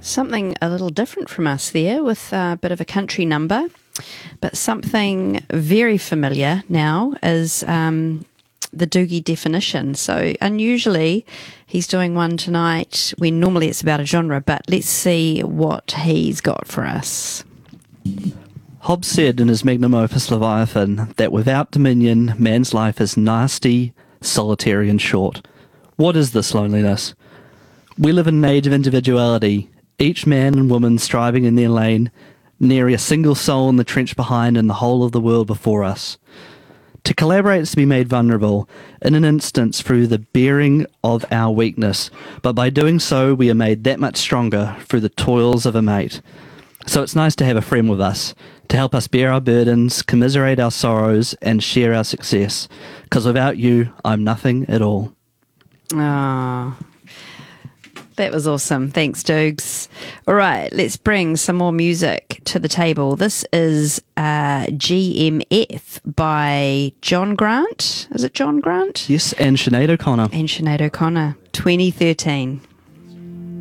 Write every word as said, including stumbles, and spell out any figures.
Something a little different from us there with a bit of a country number, but something very familiar now is um, the Doogie definition. So unusually he's doing one tonight when normally it's about a genre, but let's see what he's got for us. Hobbes said in his magnum opus Leviathan that without dominion, man's life is nasty, solitary and short. What is this loneliness? We live in an age of individuality, each man and woman striving in their lane, nary a single soul in the trench behind and the whole of the world before us. To collaborate is to be made vulnerable, in an instance through the bearing of our weakness, but by doing so we are made that much stronger through the toils of a mate. So it's nice to have a friend with us, to help us bear our burdens, commiserate our sorrows, and share our success, because without you, I'm nothing at all. Ah. That was awesome. Thanks, Doogs. All right, let's bring some more music to the table. This is uh, G M F by John Grant. Is it John Grant? Yes, and Sinead O'Connor. And Sinead O'Connor, twenty thirteen.